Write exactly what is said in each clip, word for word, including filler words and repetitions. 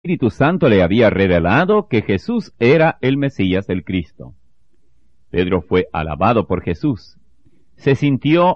Espíritu Santo le había revelado que Jesús era el Mesías, el Cristo. Pedro fue alabado por Jesús. Se sintió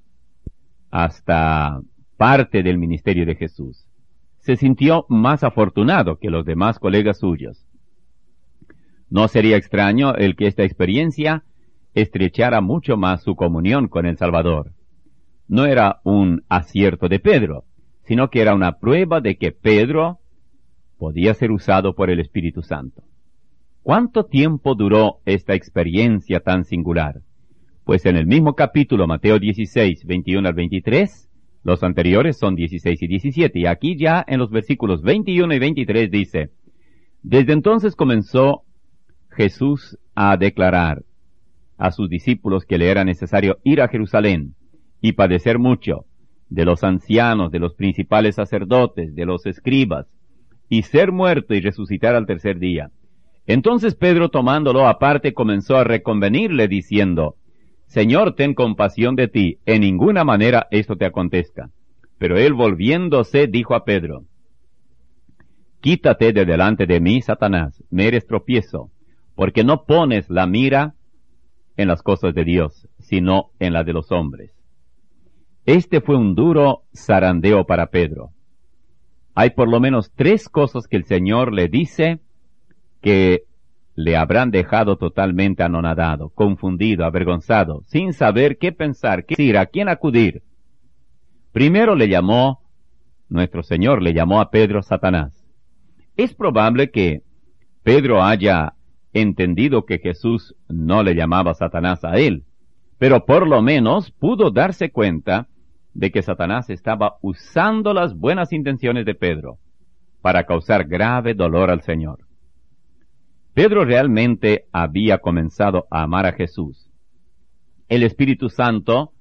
hasta parte del ministerio de Jesús. Se sintió más afortunado que los demás colegas suyos. No sería extraño el que esta experiencia estrechara mucho más su comunión con el Salvador. No era un acierto de Pedro, sino que era una prueba de que Pedro podía ser usado por el Espíritu Santo. ¿Cuánto tiempo duró esta experiencia tan singular? Pues en el mismo capítulo, Mateo dieciséis, veintiuno al veintitrés, los anteriores son dieciséis y diecisiete, y aquí ya en los versículos veintiuno y veintitrés dice: Desde entonces comenzó Jesús a declarar a sus discípulos que le era necesario ir a Jerusalén y padecer mucho de los ancianos, de los principales sacerdotes, de los escribas, y ser muerto y resucitar al tercer día. Entonces Pedro, tomándolo aparte, comenzó a reconvenirle, diciendo: Señor, ten compasión de ti, en ninguna manera esto te acontezca. Pero él, volviéndose, dijo a Pedro: Quítate de delante de mí, Satanás, me eres tropiezo, porque no pones la mira en las cosas de Dios, sino en la de los hombres. Este fue un duro zarandeo para Pedro. Hay por lo menos tres cosas que el Señor le dice que le habrán dejado totalmente anonadado, confundido, avergonzado, sin saber qué pensar, qué decir, a quién acudir. Primero le llamó, nuestro Señor le llamó a Pedro Satanás. Es probable que Pedro haya entendido que Jesús no le llamaba Satanás a él, pero por lo menos pudo darse cuenta de que Satanás estaba usando las buenas intenciones de Pedro para causar grave dolor al Señor. Pedro realmente había comenzado a amar a Jesús. El Espíritu Santo,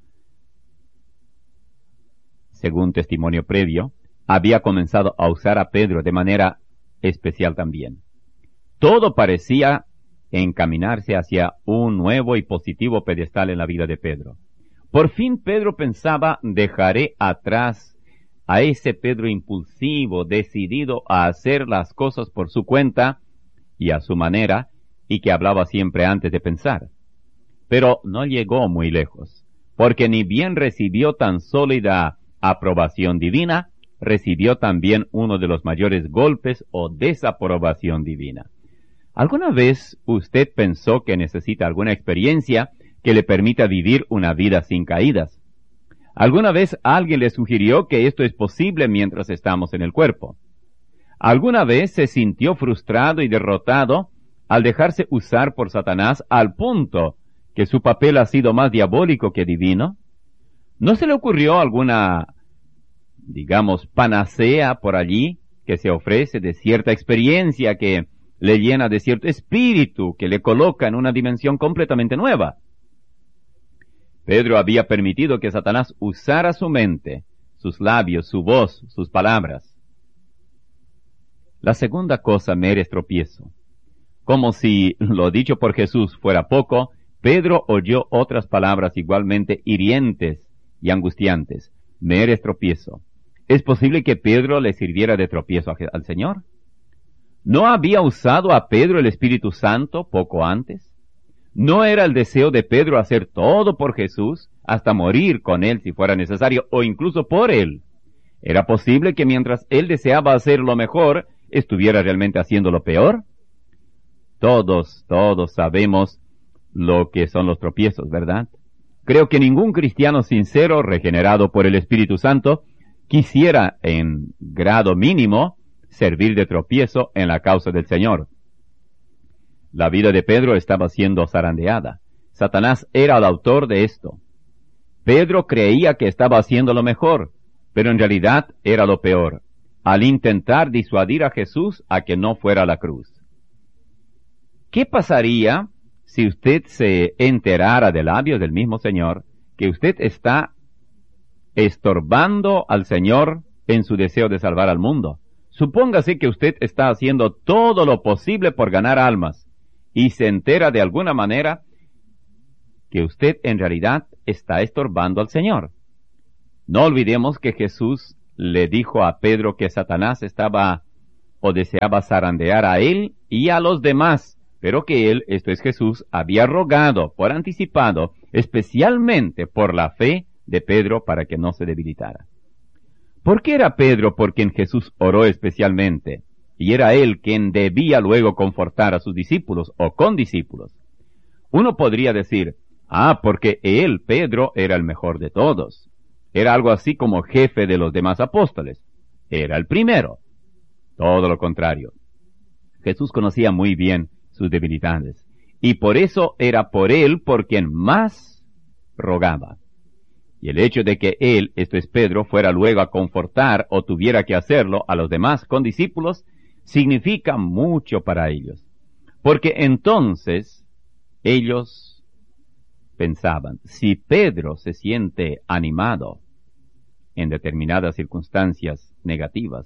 según testimonio previo, había comenzado a usar a Pedro de manera especial también. Todo parecía encaminarse hacia un nuevo y positivo pedestal en la vida de Pedro. Por fin Pedro pensaba: dejaré atrás a ese Pedro impulsivo, decidido a hacer las cosas por su cuenta y a su manera, y que hablaba siempre antes de pensar. Pero no llegó muy lejos, porque ni bien recibió tan sólida aprobación divina, recibió también uno de los mayores golpes o desaprobación divina. ¿Alguna vez usted pensó que necesita alguna experiencia que le permita vivir una vida sin caídas? ¿Alguna vez alguien le sugirió que esto es posible mientras estamos en el cuerpo? ¿Alguna vez se sintió frustrado y derrotado al dejarse usar por Satanás al punto que su papel ha sido más diabólico que divino? ¿No se le ocurrió alguna, digamos, panacea por allí que se ofrece de cierta experiencia que le llena de cierto espíritu, que le coloca en una dimensión completamente nueva? Pedro había permitido que Satanás usara su mente, sus labios, su voz, sus palabras. La segunda cosa me eres tropiezo. Como si lo dicho por Jesús fuera poco, Pedro oyó otras palabras igualmente hirientes y angustiantes. Me eres tropiezo. ¿Es posible que Pedro le sirviera de tropiezo al Señor? ¿No había usado a Pedro el Espíritu Santo poco antes? ¿No era el deseo de Pedro hacer todo por Jesús, hasta morir con él si fuera necesario, o incluso por él? ¿Era posible que mientras él deseaba hacer lo mejor, estuviera realmente haciendo lo peor? Todos, todos sabemos lo que son los tropiezos, ¿verdad? Creo que ningún cristiano sincero, regenerado por el Espíritu Santo, quisiera, en grado mínimo, servir de tropiezo en la causa del Señor. La vida de Pedro estaba siendo zarandeada. Satanás era el autor de esto. Pedro creía que estaba haciendo lo mejor, pero en realidad era lo peor, al intentar disuadir a Jesús a que no fuera a la cruz. ¿Qué pasaría si usted se enterara de labios del mismo Señor que usted está estorbando al Señor en su deseo de salvar al mundo? Supóngase que usted está haciendo todo lo posible por ganar almas y se entera de alguna manera que usted en realidad está estorbando al Señor. No olvidemos que Jesús le dijo a Pedro que Satanás estaba o deseaba zarandear a él y a los demás, pero que él, esto es Jesús, había rogado por anticipado, especialmente por la fe de Pedro para que no se debilitara. ¿Por qué era Pedro por quien Jesús oró especialmente? Y era él quien debía luego confortar a sus discípulos o condiscípulos. Uno podría decir, ah, porque él, Pedro, era el mejor de todos. Era algo así como jefe de los demás apóstoles. Era el primero. Todo lo contrario. Jesús conocía muy bien sus debilidades, y por eso era por él por quien más rogaba. Y el hecho de que él, esto es Pedro, fuera luego a confortar o tuviera que hacerlo a los demás condiscípulos, significa mucho para ellos. Porque entonces ellos pensaban, si Pedro se siente animado en determinadas circunstancias negativas,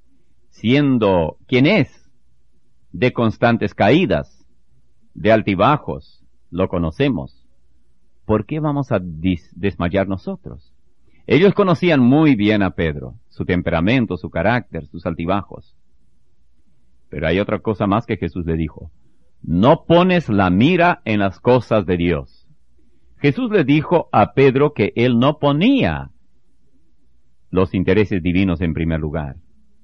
siendo quien es, de constantes caídas, de altibajos, lo conocemos, ¿por qué vamos a dis- desmayar nosotros? Ellos conocían muy bien a Pedro, su temperamento, su carácter, sus altibajos. Pero hay otra cosa más que Jesús le dijo. No pones la mira en las cosas de Dios. Jesús le dijo a Pedro que él no ponía los intereses divinos en primer lugar,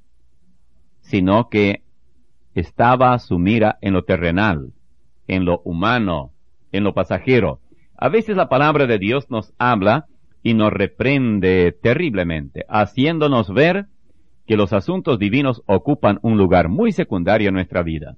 sino que estaba su mira en lo terrenal, en lo humano, en lo pasajero. A veces la palabra de Dios nos habla y nos reprende terriblemente, haciéndonos ver que los asuntos divinos ocupan un lugar muy secundario en nuestra vida.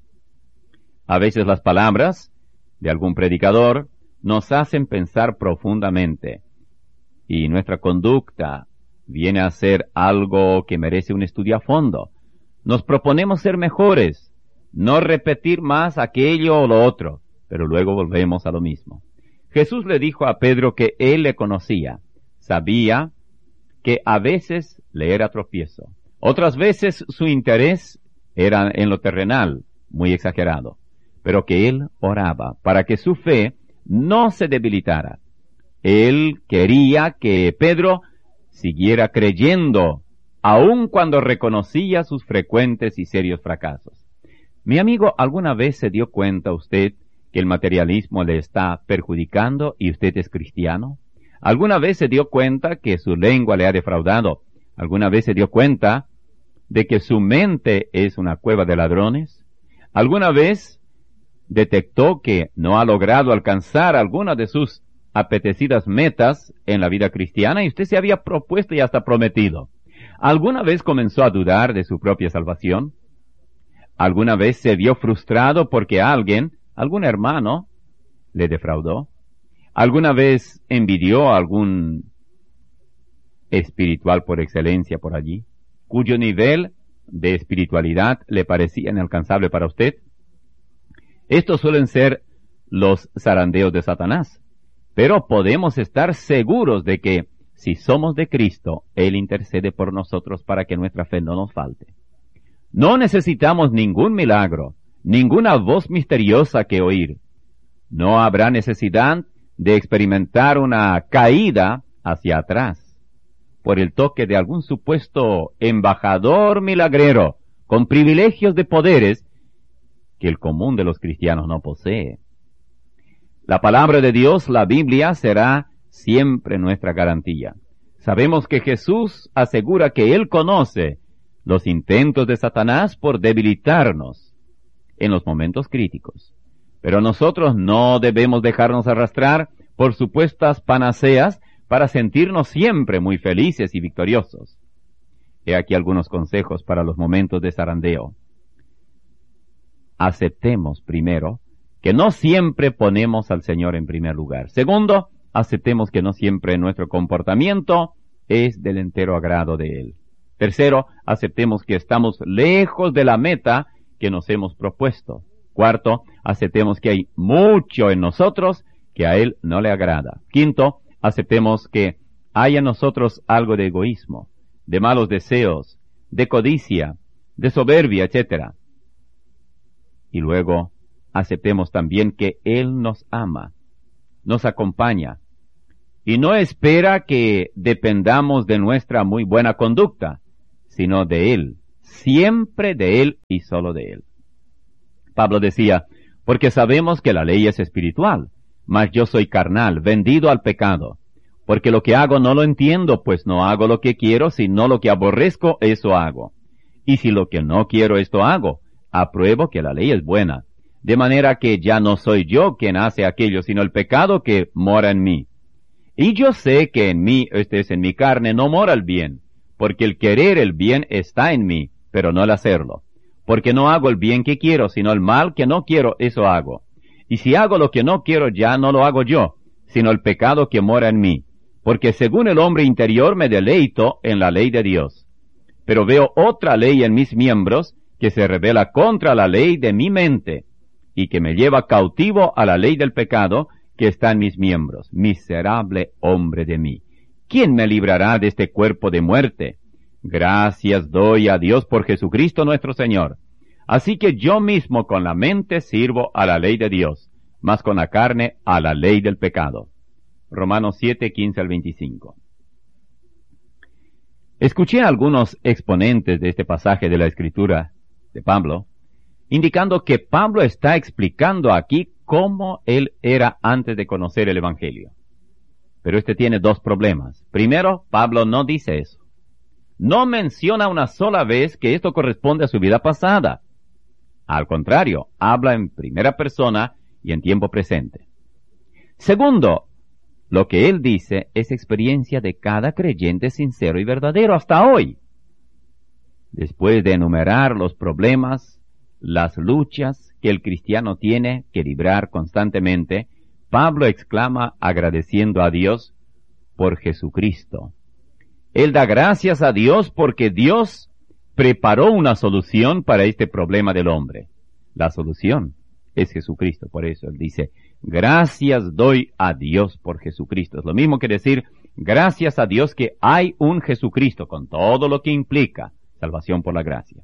A veces las palabras de algún predicador nos hacen pensar profundamente y nuestra conducta viene a ser algo que merece un estudio a fondo. Nos proponemos ser mejores, no repetir más aquello o lo otro, pero luego volvemos a lo mismo. Jesús le dijo a Pedro que él le conocía, sabía que a veces le era tropiezo, otras veces su interés era en lo terrenal, muy exagerado, pero que él oraba para que su fe no se debilitara. Él quería que Pedro siguiera creyendo, aun cuando reconocía sus frecuentes y serios fracasos. Mi amigo, ¿alguna vez se dio cuenta usted que el materialismo le está perjudicando y usted es cristiano? ¿Alguna vez se dio cuenta que su lengua le ha defraudado? ¿Alguna vez se dio cuenta de que su mente es una cueva de ladrones? ¿Alguna vez detectó que no ha logrado alcanzar alguna de sus apetecidas metas en la vida cristiana y usted se había propuesto y hasta prometido? ¿Alguna vez comenzó a dudar de su propia salvación? ¿Alguna vez se vio frustrado porque alguien, algún hermano, le defraudó? ¿Alguna vez envidió a algún espiritual por excelencia por allí, cuyo nivel de espiritualidad le parecía inalcanzable para usted? Estos suelen ser los zarandeos de Satanás, pero podemos estar seguros de que si somos de Cristo, Él intercede por nosotros para que nuestra fe no nos falte. No necesitamos ningún milagro, ninguna voz misteriosa que oír. No habrá necesidad de experimentar una caída hacia atrás por el toque de algún supuesto embajador milagrero con privilegios de poderes que el común de los cristianos no posee. La palabra de Dios, la Biblia, será siempre nuestra garantía. Sabemos que Jesús asegura que Él conoce los intentos de Satanás por debilitarnos en los momentos críticos. Pero nosotros no debemos dejarnos arrastrar por supuestas panaceas para sentirnos siempre muy felices y victoriosos. He aquí algunos consejos para los momentos de zarandeo. Aceptemos primero que no siempre ponemos al Señor en primer lugar. Segundo, aceptemos que no siempre nuestro comportamiento es del entero agrado de Él. Tercero, aceptemos que estamos lejos de la meta que nos hemos propuesto. Cuarto, aceptemos que hay mucho en nosotros que a Él no le agrada. Quinto, aceptemos que hay en nosotros algo de egoísmo, de malos deseos, de codicia, de soberbia, etcétera. Y luego, aceptemos también que Él nos ama, nos acompaña, y no espera que dependamos de nuestra muy buena conducta, sino de Él, siempre de Él y solo de Él. Pablo decía, porque sabemos que la ley es espiritual, mas yo soy carnal, vendido al pecado. Porque lo que hago no lo entiendo, pues no hago lo que quiero, sino lo que aborrezco, eso hago. Y si lo que no quiero, esto hago, apruebo que la ley es buena. De manera que ya no soy yo quien hace aquello, sino el pecado que mora en mí. Y yo sé que en mí, este es en mi carne, no mora el bien, porque el querer el bien está en mí, pero no el hacerlo. Porque no hago el bien que quiero, sino el mal que no quiero, eso hago. Y si hago lo que no quiero, ya no lo hago yo, sino el pecado que mora en mí. Porque según el hombre interior me deleito en la ley de Dios. Pero veo otra ley en mis miembros, que se revela contra la ley de mi mente, y que me lleva cautivo a la ley del pecado que está en mis miembros. Miserable hombre de mí, ¿quién me librará de este cuerpo de muerte? Gracias doy a Dios por Jesucristo nuestro Señor. Así que yo mismo con la mente sirvo a la ley de Dios, mas con la carne a la ley del pecado. Romanos siete, quince al veinticinco. Escuché a algunos exponentes de este pasaje de la Escritura de Pablo, indicando que Pablo está explicando aquí cómo él era antes de conocer el Evangelio. Pero este tiene dos problemas. Primero, Pablo no dice eso. No menciona una sola vez que esto corresponde a su vida pasada. Al contrario, habla en primera persona y en tiempo presente. Segundo, lo que él dice es experiencia de cada creyente sincero y verdadero hasta hoy. Después de enumerar los problemas, las luchas que el cristiano tiene que librar constantemente, Pablo exclama agradeciendo a Dios por Jesucristo. Él da gracias a Dios porque Dios preparó una solución para este problema del hombre. La solución es Jesucristo. Por eso él dice, gracias doy a Dios por Jesucristo. Es lo mismo que decir, gracias a Dios que hay un Jesucristo, con todo lo que implica salvación por la gracia.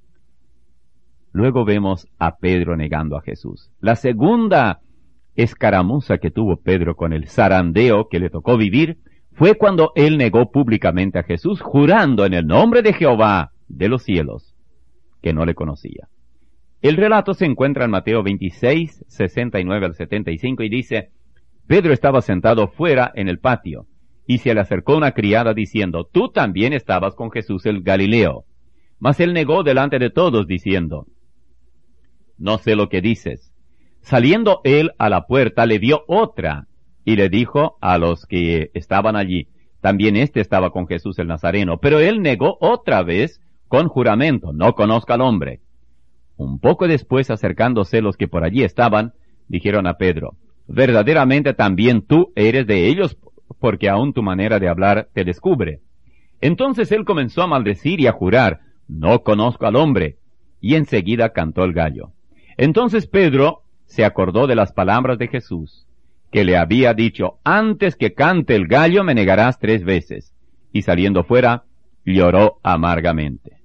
Luego vemos a Pedro negando a Jesús. La segunda escaramuza que tuvo Pedro con el zarandeo que le tocó vivir fue cuando él negó públicamente a Jesús, jurando en el nombre de Jehová de los cielos, que no le conocía. El relato se encuentra en Mateo veintiséis, sesenta y nueve al setenta y cinco, y dice, Pedro estaba sentado fuera en el patio, y se le acercó una criada diciendo, tú también estabas con Jesús el Galileo. Mas él negó delante de todos, diciendo, no sé lo que dices. Saliendo él a la puerta, le vio otra, y le dijo a los que estaban allí, también éste estaba con Jesús el Nazareno, pero él negó otra vez con juramento, no conozco al hombre. Un poco después, acercándose los que por allí estaban, dijeron a Pedro, verdaderamente también tú eres de ellos, porque aún tu manera de hablar te descubre. Entonces él comenzó a maldecir y a jurar, no conozco al hombre, y enseguida cantó el gallo. Entonces Pedro se acordó de las palabras de Jesús, que le había dicho, antes que cante el gallo me negarás tres veces, y saliendo fuera, lloró amargamente.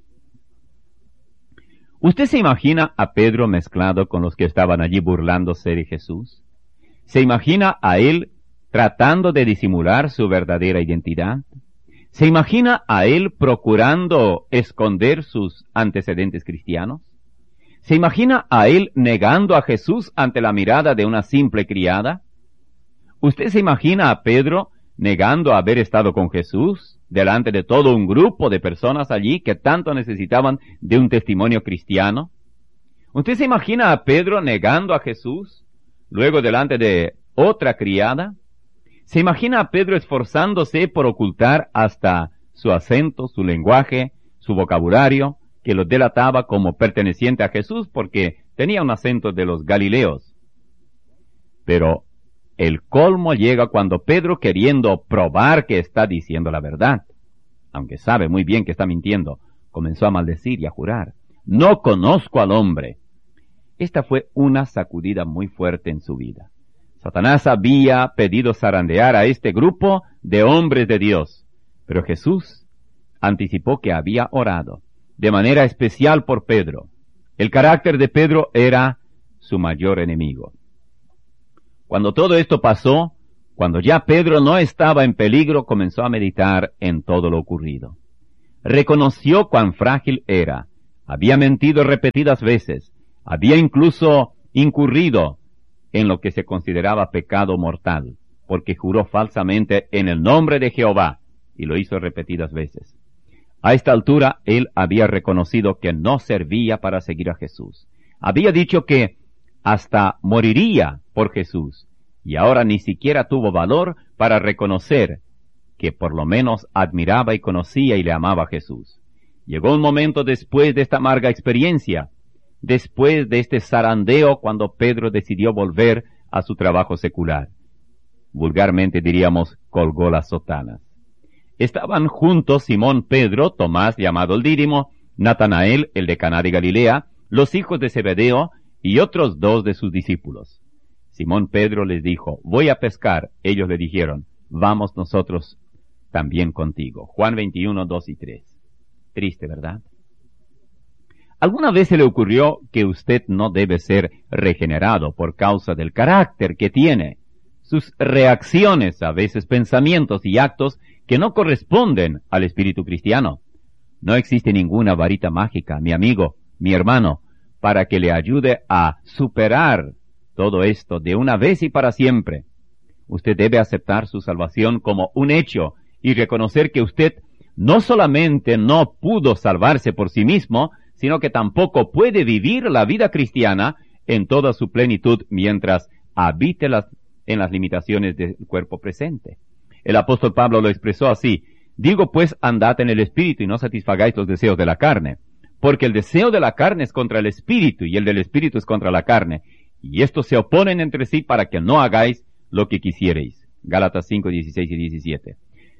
¿Usted se imagina a Pedro mezclado con los que estaban allí burlándose de Jesús? ¿Se imagina a él tratando de disimular su verdadera identidad? ¿Se imagina a él procurando esconder sus antecedentes cristianos? ¿Se imagina a él negando a Jesús ante la mirada de una simple criada? ¿Usted se imagina a Pedro negando haber estado con Jesús delante de todo un grupo de personas allí que tanto necesitaban de un testimonio cristiano? ¿Usted se imagina a Pedro negando a Jesús luego delante de otra criada? ¿Se imagina a Pedro esforzándose por ocultar hasta su acento, su lenguaje, su vocabulario, que lo delataba como perteneciente a Jesús porque tenía un acento de los galileos? Pero el colmo llega cuando Pedro, queriendo probar que está diciendo la verdad, aunque sabe muy bien que está mintiendo, comenzó a maldecir y a jurar, no conozco al hombre. Esta fue una sacudida muy fuerte en su vida. Satanás había pedido zarandear a este grupo de hombres de Dios, pero Jesús anticipó que había orado de manera especial por Pedro. El carácter de Pedro era su mayor enemigo. Cuando todo esto pasó, cuando ya Pedro no estaba en peligro, comenzó a meditar en todo lo ocurrido. reconoció cuán frágil era. Había mentido repetidas veces. Había incluso incurrido en lo que se consideraba pecado mortal, porque juró falsamente en el nombre de Jehová, y lo hizo repetidas veces. A esta altura, él había reconocido que no servía para seguir a Jesús. Había dicho que hasta moriría por Jesús, y ahora ni siquiera tuvo valor para reconocer que por lo menos admiraba y conocía y le amaba a Jesús. Llegó un momento después de esta amarga experiencia, después de este zarandeo, cuando Pedro decidió volver a su trabajo secular. Vulgarmente diríamos, colgó las sotanas. Estaban juntos Simón Pedro, Tomás llamado el Dídimo, Natanael, el de Caná de Galilea, los hijos de Zebedeo y otros dos de sus discípulos. Simón Pedro les dijo, voy a pescar. Ellos le dijeron, vamos nosotros también contigo. Juan veintiuno, dos y tres. Triste, ¿verdad? ¿Alguna vez se le ocurrió que usted no debe ser regenerado por causa del carácter que tiene? Sus reacciones, a veces pensamientos y actos que no corresponden al espíritu cristiano. No existe ninguna varita mágica, mi amigo, mi hermano, para que le ayude a superar todo esto de una vez y para siempre. Usted debe aceptar su salvación como un hecho y reconocer que usted no solamente no pudo salvarse por sí mismo, sino que tampoco puede vivir la vida cristiana en toda su plenitud mientras habite las, en las limitaciones del cuerpo presente. El apóstol Pablo lo expresó así, digo pues andad en el espíritu y no satisfagáis los deseos de la carne, porque el deseo de la carne es contra el espíritu y el del espíritu es contra la carne, y estos se oponen entre sí para que no hagáis lo que quisierais. Gálatas cinco, dieciséis y diecisiete.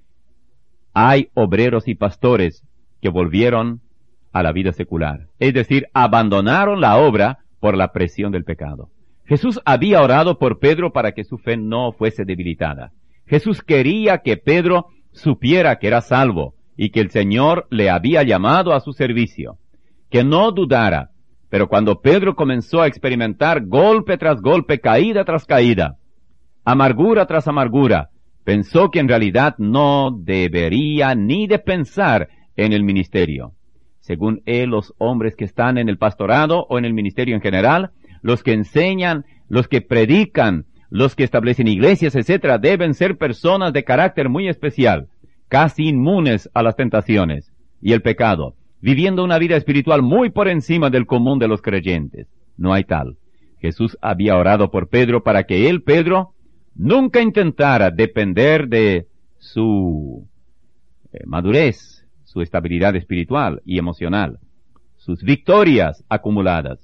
Hay obreros y pastores que volvieron a la vida secular, es decir, abandonaron la obra por la presión del pecado. Jesús había orado por Pedro para que su fe no fuese debilitada. Jesús quería que Pedro supiera que era salvo y que el Señor le había llamado a su servicio, que no dudara. Pero cuando Pedro comenzó a experimentar golpe tras golpe, caída tras caída, amargura tras amargura, pensó que en realidad no debería ni de pensar en el ministerio. Según él, los hombres que están en el pastorado o en el ministerio en general, los que enseñan, los que predican, los que establecen iglesias, etcétera, deben ser personas de carácter muy especial, casi inmunes a las tentaciones y el pecado, viviendo una vida espiritual muy por encima del común de los creyentes. No hay tal. Jesús había orado por Pedro para que él, Pedro, nunca intentara depender de su eh, madurez, su estabilidad espiritual y emocional, sus victorias acumuladas.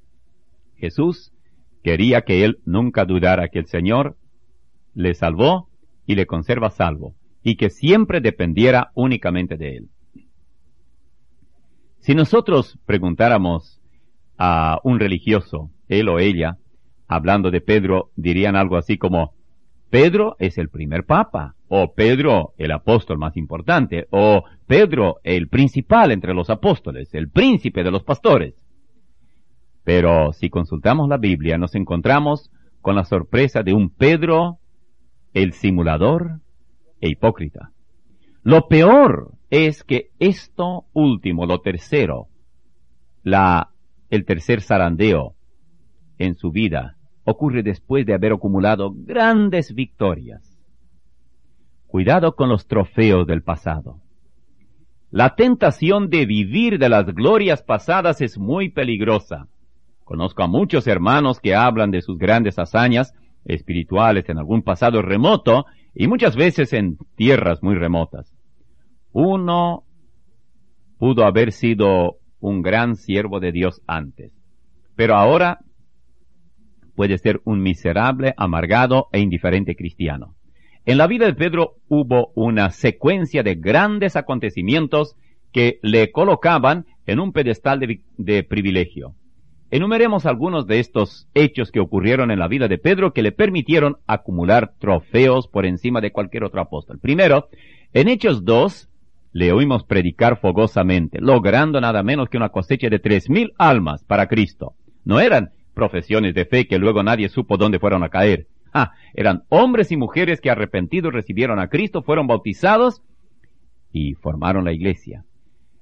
Jesús quería que él nunca dudara que el Señor le salvó y le conserva salvo, y que siempre dependiera únicamente de él. Si nosotros preguntáramos a un religioso, él o ella, hablando de Pedro, dirían algo así como, Pedro es el primer papa, o Pedro el apóstol más importante, o Pedro el principal entre los apóstoles, el príncipe de los pastores. Pero si consultamos la Biblia, nos encontramos con la sorpresa de un Pedro, el simulador e hipócrita. Lo peor es que esto último, lo tercero, la, el tercer zarandeo en su vida, ocurre después de haber acumulado grandes victorias. Cuidado con los trofeos del pasado. La tentación de vivir de las glorias pasadas es muy peligrosa. Conozco a muchos hermanos que hablan de sus grandes hazañas espirituales en algún pasado remoto y muchas veces en tierras muy remotas. Uno pudo haber sido un gran siervo de Dios antes, pero ahora puede ser un miserable, amargado e indiferente cristiano. En la vida de Pedro hubo una secuencia de grandes acontecimientos que le colocaban en un pedestal de, de privilegio. Enumeremos algunos de estos hechos que ocurrieron en la vida de Pedro que le permitieron acumular trofeos por encima de cualquier otro apóstol. Primero, en Hechos dos, le oímos predicar fogosamente, logrando nada menos que una cosecha de tres mil almas para Cristo. No eran profesiones de fe que luego nadie supo dónde fueron a caer. Ah, eran hombres y mujeres que arrepentidos recibieron a Cristo, fueron bautizados y formaron la iglesia.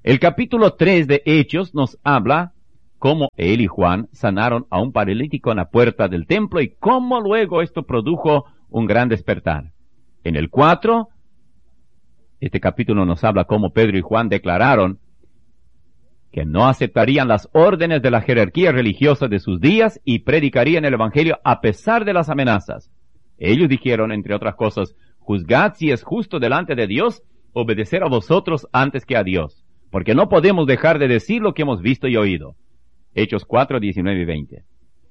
El capítulo tres de Hechos nos habla cómo él y Juan sanaron a un paralítico en la puerta del templo y cómo luego esto produjo un gran despertar. En el cuatro, este capítulo nos habla cómo Pedro y Juan declararon que no aceptarían las órdenes de la jerarquía religiosa de sus días y predicarían el evangelio a pesar de las amenazas. Ellos dijeron, entre otras cosas, juzgad si es justo delante de Dios obedecer a vosotros antes que a Dios, porque no podemos dejar de decir lo que hemos visto y oído. Hechos cuatro, diecinueve y veinte.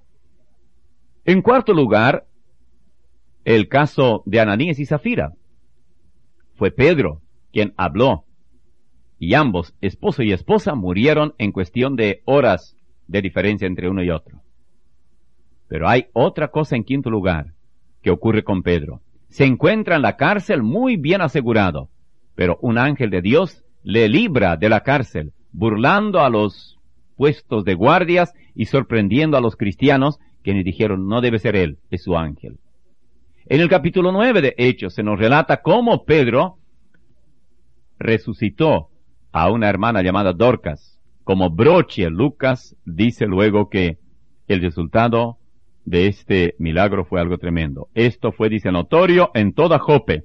En cuarto lugar, el caso de Ananías y Zafira. Fue Pedro quien habló, y ambos, esposo y esposa, murieron en cuestión de horas de diferencia entre uno y otro. Pero hay otra cosa en quinto lugar que ocurre con Pedro. Se encuentra en la cárcel muy bien asegurado, pero un ángel de Dios le libra de la cárcel, burlando a los puestos de guardias y sorprendiendo a los cristianos, quienes dijeron, no debe ser él, es su ángel. En el capítulo nueve de Hechos se nos relata cómo Pedro resucitó a una hermana llamada Dorcas. Como broche, Lucas dice luego que el resultado de este milagro fue algo tremendo. Esto fue, dice, notorio en toda Jope,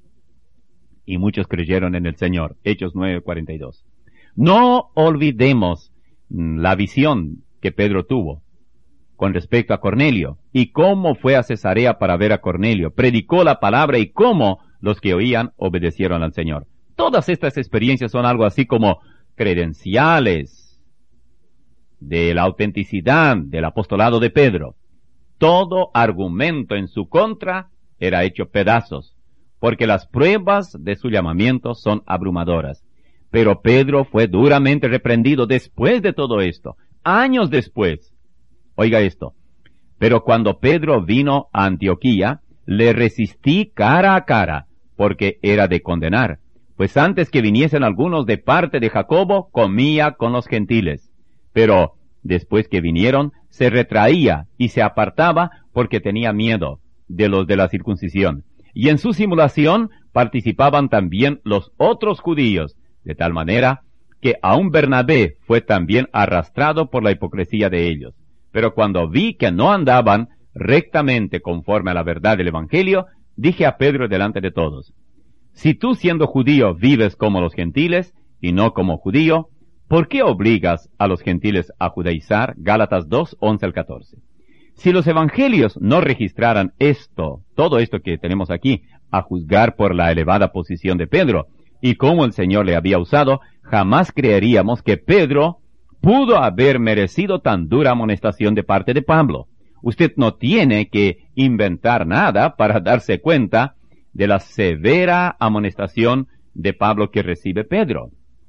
y muchos creyeron en el Señor. Hechos nueve, cuarenta y dos. No olvidemos la visión que Pedro tuvo con respecto a Cornelio, y cómo fue a Cesarea para ver a Cornelio, predicó la palabra y cómo los que oían obedecieron al Señor. Todas estas experiencias son algo así como credenciales de la autenticidad del apostolado de Pedro. Todo argumento en su contra era hecho pedazos, porque las pruebas de su llamamiento son abrumadoras. Pero Pedro fue duramente reprendido después de todo esto, años después. Oiga esto. Pero cuando Pedro vino a Antioquía, le resistí cara a cara, porque era de condenar. Pues antes que viniesen algunos de parte de Jacobo, comía con los gentiles. Pero después que vinieron, se retraía y se apartaba porque tenía miedo de los de la circuncisión. Y en su simulación participaban también los otros judíos, de tal manera que aun Bernabé fue también arrastrado por la hipocresía de ellos. Pero cuando vi que no andaban rectamente conforme a la verdad del Evangelio, dije a Pedro delante de todos, si tú siendo judío vives como los gentiles y no como judío, ¿por qué obligas a los gentiles a judaizar? Gálatas dos, once al catorce. Si los evangelios no registraran esto, todo esto que tenemos aquí, a juzgar por la elevada posición de Pedro y cómo el Señor le había usado, jamás creeríamos que Pedro pudo haber merecido tan dura amonestación de parte de Pablo. Usted no tiene que inventar nada para darse cuenta de la severa amonestación de Pablo que recibe Pedro.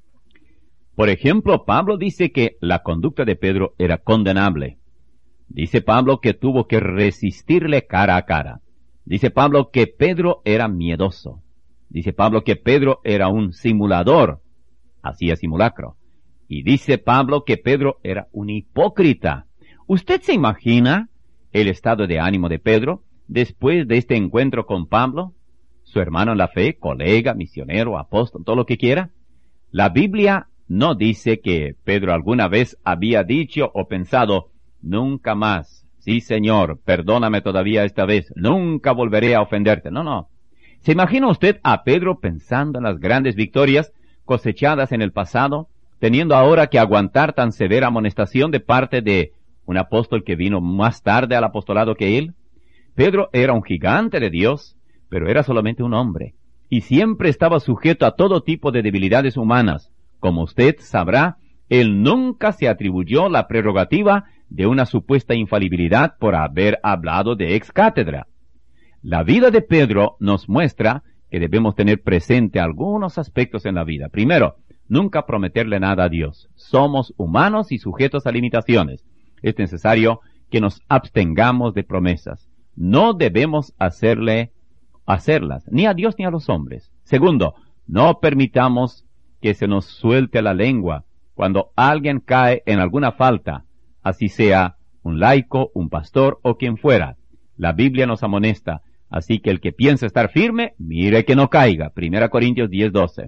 Por ejemplo, Pablo dice que la conducta de Pedro era condenable. Dice Pablo que tuvo que resistirle cara a cara. Dice Pablo que Pedro era miedoso. Dice Pablo que Pedro era un simulador, hacía simulacro. Y dice Pablo que Pedro era un hipócrita. ¿Usted se imagina el estado de ánimo de Pedro después de este encuentro con Pablo? Su hermano en la fe, colega, misionero, apóstol, todo lo que quiera. La Biblia no dice que Pedro alguna vez había dicho o pensado, nunca más, sí Señor, perdóname todavía esta vez, nunca volveré a ofenderte. No, no. ¿Se imagina usted a Pedro pensando en las grandes victorias cosechadas en el pasado, teniendo ahora que aguantar tan severa amonestación de parte de un apóstol que vino más tarde al apostolado que él? Pedro era un gigante de Dios, pero era solamente un hombre, y siempre estaba sujeto a todo tipo de debilidades humanas. Como usted sabrá, él nunca se atribuyó la prerrogativa de una supuesta infalibilidad por haber hablado de ex cátedra. La vida de Pedro nos muestra que debemos tener presente algunos aspectos en la vida. Primero, nunca prometerle nada a Dios. Somos humanos y sujetos a limitaciones. Es necesario que nos abstengamos de promesas. No debemos hacerle hacerlas, ni a Dios ni a los hombres. Segundo, no permitamos que se nos suelte la lengua cuando alguien cae en alguna falta, así sea un laico, un pastor o quien fuera. La Biblia nos amonesta, así que el que piensa estar firme, mire que no caiga. Primera Corintios diez, doce.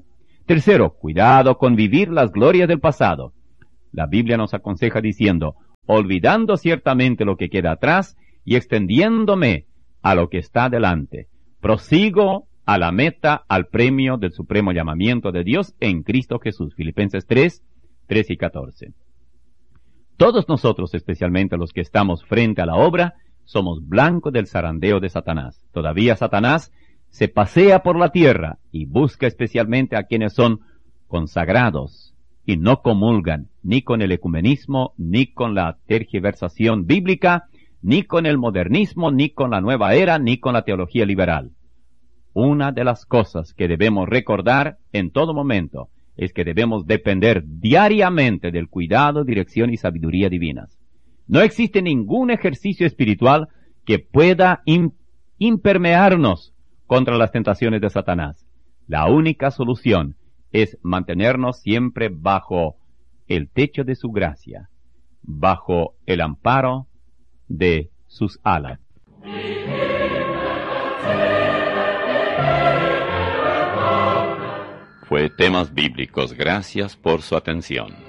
Tercero, cuidado con vivir las glorias del pasado. La Biblia nos aconseja diciendo, olvidando ciertamente lo que queda atrás y extendiéndome a lo que está delante. Prosigo a la meta, al premio del supremo llamamiento de Dios en Cristo Jesús. Filipenses tres, tres y catorce. Todos nosotros, especialmente los que estamos frente a la obra, somos blancos del zarandeo de Satanás. Todavía Satanás se pasea por la tierra y busca especialmente a quienes son consagrados y no comulgan ni con el ecumenismo, ni con la tergiversación bíblica, ni con el modernismo, ni con la nueva era, ni con la teología liberal. Una de las cosas que debemos recordar en todo momento es que debemos depender diariamente del cuidado, dirección y sabiduría divinas. No existe ningún ejercicio espiritual que pueda im- impermearnos contra las tentaciones de Satanás. La única solución es mantenernos siempre bajo el techo de su gracia, bajo el amparo de sus alas. Fue Temas Bíblicos. Gracias por su atención.